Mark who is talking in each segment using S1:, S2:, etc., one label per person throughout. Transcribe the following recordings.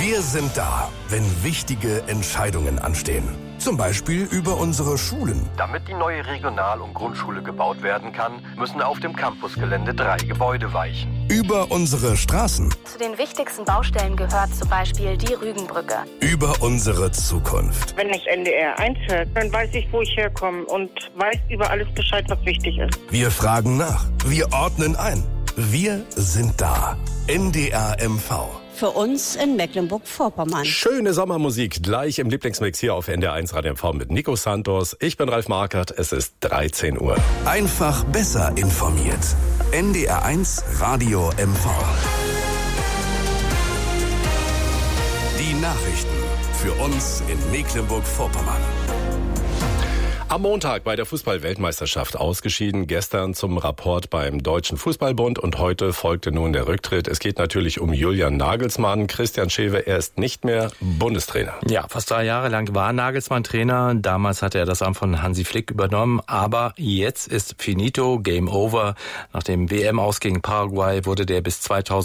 S1: Wir sind da, wenn wichtige Entscheidungen anstehen. Zum Beispiel über unsere Schulen.
S2: Damit die neue Regional- und Grundschule gebaut werden kann, müssen auf dem Campusgelände 3 Gebäude weichen.
S1: Über unsere Straßen.
S3: Zu den wichtigsten Baustellen gehört zum Beispiel die Rügenbrücke.
S1: Über unsere Zukunft.
S4: Wenn ich NDR 1 höre, dann weiß ich, wo ich herkomme und weiß über alles Bescheid, was wichtig ist.
S1: Wir fragen nach. Wir ordnen ein. Wir sind da. NDR MV.
S5: Für uns in Mecklenburg-Vorpommern.
S6: Schöne Sommermusik gleich im Lieblingsmix hier auf NDR 1 Radio MV mit Nico Santos. Ich bin Ralf Markert, es ist 13 Uhr.
S1: Einfach besser informiert. NDR 1 Radio MV. Die Nachrichten für uns in Mecklenburg-Vorpommern.
S6: Am Montag bei der Fußball-Weltmeisterschaft ausgeschieden, gestern zum Rapport beim Deutschen Fußballbund und heute folgte nun der Rücktritt. Es geht natürlich um Julian Nagelsmann. Christian Schewe, er ist nicht mehr Bundestrainer.
S7: Ja, fast 3 Jahre lang war Nagelsmann Trainer. Damals hatte er das Amt von Hansi Flick übernommen. Aber jetzt ist finito, Game Over. Nach dem WM-Aus gegen Paraguay wurde der bis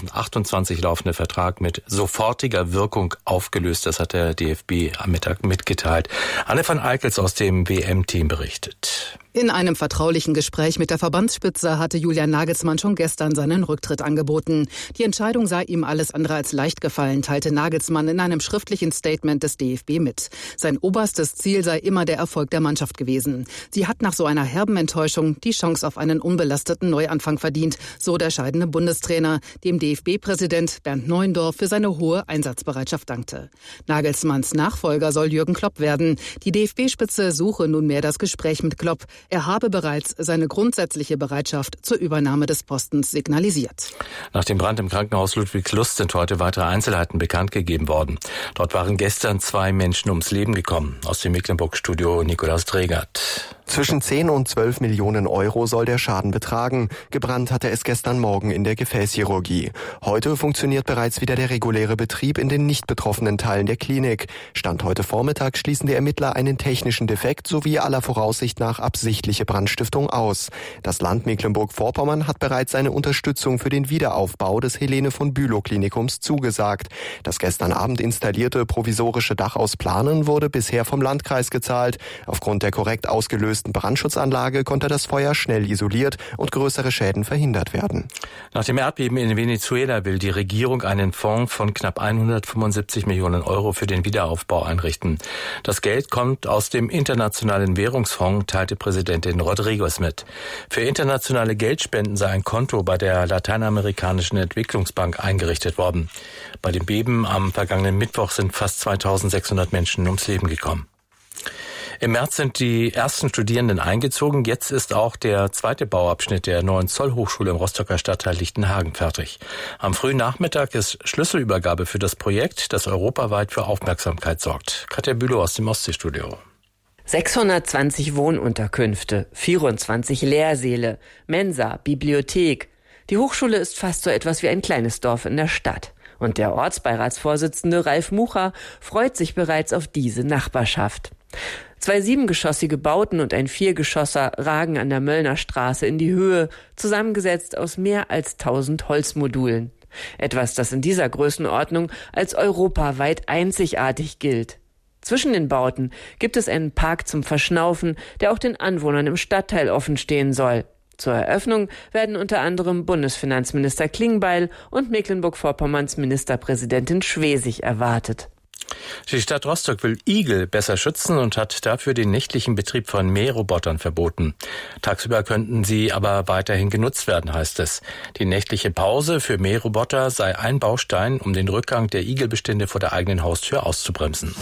S7: 2028 laufende Vertrag mit sofortiger Wirkung aufgelöst. Das hat der DFB am Mittag mitgeteilt. Anne van Eickels aus dem WM-Team berichtet.
S8: In einem vertraulichen Gespräch mit der Verbandsspitze hatte Julian Nagelsmann schon gestern seinen Rücktritt angeboten. Die Entscheidung sei ihm alles andere als leicht gefallen, teilte Nagelsmann in einem schriftlichen Statement des DFB mit. Sein oberstes Ziel sei immer der Erfolg der Mannschaft gewesen. Sie hat nach so einer herben Enttäuschung die Chance auf einen unbelasteten Neuanfang verdient, so der scheidende Bundestrainer, dem DFB-Präsident Bernd Neuendorf für seine hohe Einsatzbereitschaft dankte. Nagelsmanns Nachfolger soll Jürgen Klopp werden. Die DFB-Spitze suche nunmehr das Gespräch mit Klopp. Er habe bereits seine grundsätzliche Bereitschaft zur Übernahme des Postens signalisiert.
S7: Nach dem Brand im Krankenhaus Ludwigslust sind heute weitere Einzelheiten bekannt gegeben worden. Dort waren gestern 2 Menschen ums Leben gekommen. Aus dem Mecklenburg-Studio Nikolaus Dregert.
S9: Zwischen 10 und 12 Millionen Euro soll der Schaden betragen. Gebrannt hatte es gestern Morgen in der Gefäßchirurgie. Heute funktioniert bereits wieder der reguläre Betrieb in den nicht betroffenen Teilen der Klinik. Stand heute Vormittag schließen die Ermittler einen technischen Defekt sowie aller Voraussicht nach absichtliche Brandstiftung aus. Das Land Mecklenburg-Vorpommern hat bereits eine Unterstützung für den Wiederaufbau des Helene von Bülow Klinikums zugesagt. Das gestern Abend installierte provisorische Dach aus Planen wurde bisher vom Landkreis gezahlt. Aufgrund der korrekt ausgelösten Brandschutzanlage konnte das Feuer schnell isoliert und größere Schäden verhindert werden.
S7: Nach dem Erdbeben in Venezuela will die Regierung einen Fonds von knapp 175 Millionen Euro für den Wiederaufbau einrichten. Das Geld kommt aus dem Internationalen Währungsfonds, teilte Präsidentin Rodriguez mit. Für internationale Geldspenden sei ein Konto bei der Lateinamerikanischen Entwicklungsbank eingerichtet worden. Bei dem Beben am vergangenen Mittwoch sind fast 2600 Menschen ums Leben gekommen. Im März sind die ersten Studierenden eingezogen. Jetzt ist auch der zweite Bauabschnitt der neuen Zollhochschule im Rostocker Stadtteil Lichtenhagen fertig. Am frühen Nachmittag ist Schlüsselübergabe für das Projekt, das europaweit für Aufmerksamkeit sorgt. Katja Bülow aus dem Ostseestudio.
S10: 620 Wohnunterkünfte, 24 Lehrsäle, Mensa, Bibliothek. Die Hochschule ist fast so etwas wie ein kleines Dorf in der Stadt. Und der Ortsbeiratsvorsitzende Ralf Mucha freut sich bereits auf diese Nachbarschaft. 2 7-geschossige Bauten und ein 4-Geschosser ragen an der Möllner Straße in die Höhe, zusammengesetzt aus mehr als 1000 Holzmodulen. Etwas, das in dieser Größenordnung als europaweit einzigartig gilt. Zwischen den Bauten gibt es einen Park zum Verschnaufen, der auch den Anwohnern im Stadtteil offen stehen soll. Zur Eröffnung werden unter anderem Bundesfinanzminister Klingbeil und Mecklenburg-Vorpommerns Ministerpräsidentin Schwesig erwartet.
S7: Die Stadt Rostock will Igel besser schützen und hat dafür den nächtlichen Betrieb von Mährobotern verboten. Tagsüber könnten sie aber weiterhin genutzt werden, heißt es. Die nächtliche Pause für Mähroboter sei ein Baustein, um den Rückgang der Igelbestände vor der eigenen Haustür auszubremsen.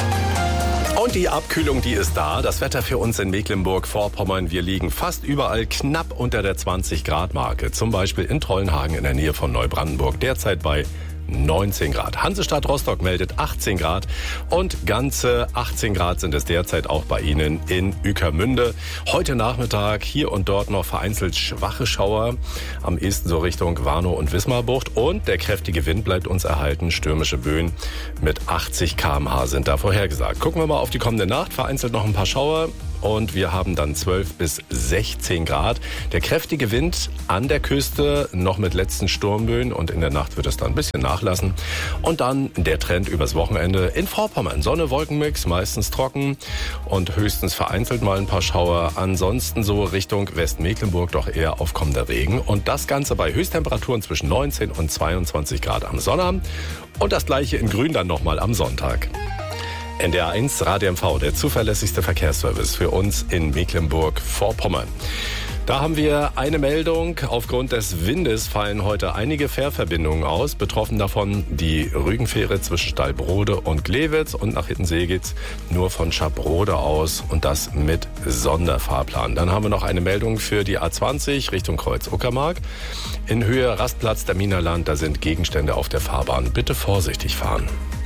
S6: Und die Abkühlung, die ist da. Das Wetter für uns in Mecklenburg-Vorpommern. Wir liegen fast überall knapp unter der 20-Grad-Marke. Zum Beispiel in Trollenhagen in der Nähe von Neubrandenburg. Derzeit bei 19 Grad. Hansestadt Rostock meldet 18 Grad und ganze 18 Grad sind es derzeit auch bei Ihnen in Ueckermünde. Heute Nachmittag hier und dort noch vereinzelt schwache Schauer, am ehesten so Richtung Warnow und Wismarbucht und der kräftige Wind bleibt uns erhalten. Stürmische Böen mit 80 km/h sind da vorhergesagt. Gucken wir mal auf die kommende Nacht. Vereinzelt noch ein paar Schauer. und wir haben dann 12 bis 16 Grad. Der kräftige Wind an der Küste noch mit letzten Sturmböen und in der Nacht wird es dann ein bisschen nachlassen. Und dann der Trend übers Wochenende in Vorpommern. Sonne, Wolkenmix, meistens trocken und höchstens vereinzelt mal ein paar Schauer. Ansonsten so Richtung Westmecklenburg doch eher aufkommender Regen. Und das Ganze bei Höchsttemperaturen zwischen 19 und 22 Grad am Sonnabend. Und das gleiche in Grün dann nochmal am Sonntag. NDR 1 Radio MV, der zuverlässigste Verkehrsservice für uns in Mecklenburg-Vorpommern. Da haben wir eine Meldung. Aufgrund des Windes fallen heute einige Fährverbindungen aus. Betroffen davon die Rügenfähre zwischen Stallbrode und Glewitz. Und nach Hittensee geht's nur von Schabrode aus und das mit Sonderfahrplan. Dann haben wir noch eine Meldung für die A20 Richtung Kreuz-Uckermark. In Höhe Rastplatz der Minerland, da sind Gegenstände auf der Fahrbahn. Bitte vorsichtig fahren.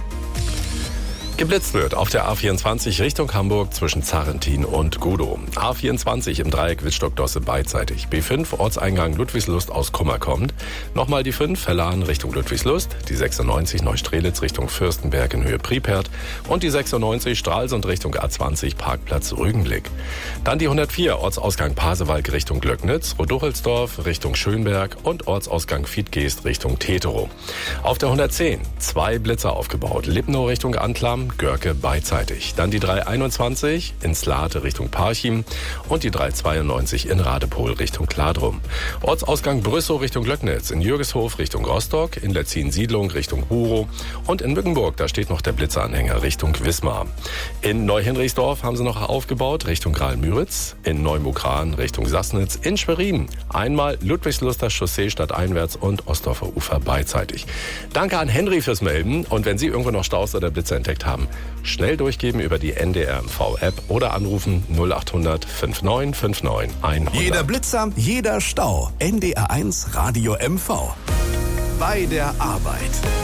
S6: Geblitzt wird auf der A24 Richtung Hamburg zwischen Zarrentin und Gudow. A24 im Dreieck Wittstock-Dosse beidseitig. B5 Ortseingang Ludwigslust aus Kummer kommt. Nochmal die 5 Verlan Richtung Ludwigslust. Die 96 Neustrelitz Richtung Fürstenberg in Höhe Pripert. Und die 96 Stralsund Richtung A20 Parkplatz Rügenblick. Dann die 104 Ortsausgang Pasewalk Richtung Glöcknitz. Roduchelsdorf Richtung Schönberg. Und Ortsausgang Fiedgeest Richtung Teterow. Auf der 110 2 Blitzer aufgebaut. Lipnow Richtung Anklam. Görke beidseitig. Dann die 321 in Slate Richtung Parchim und die 392 in Radepohl Richtung Kladrum. Ortsausgang Brüssow Richtung Glöcknitz, in Jürgeshof Richtung Rostock, in Letzin-Siedlung Richtung Burow und in Mückenburg, da steht noch der Blitzeranhänger Richtung Wismar. In Neuhenrichsdorf haben sie noch aufgebaut Richtung Graal-Müritz, in Neumukran Richtung Sassnitz, in Schwerin einmal Ludwigsluster Chaussee stadteinwärts und Ostdorfer Ufer beidseitig. Danke an Henry fürs Melden und wenn Sie irgendwo noch Staus oder Blitzer entdeckt haben, schnell durchgeben über die NDR MV-App oder anrufen 0800 5959 100.
S1: Jeder Blitzer, jeder Stau. NDR 1 Radio MV. Bei der Arbeit.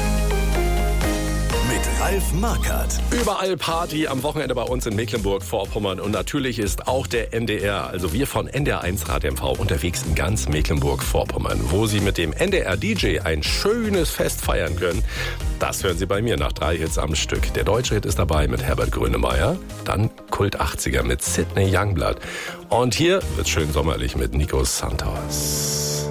S1: Mit Ralf Markert.
S6: Überall Party am Wochenende bei uns in Mecklenburg-Vorpommern. Und natürlich ist auch der NDR, also wir von NDR 1 Radio MV, unterwegs in ganz Mecklenburg-Vorpommern, wo Sie mit dem NDR-DJ ein schönes Fest feiern können. Das hören Sie bei mir nach 3 Hits am Stück. Der deutsche Hit ist dabei mit Herbert Grönemeyer, dann Kult 80er mit Sidney Youngblood. Und hier wird's schön sommerlich mit Nico Santos.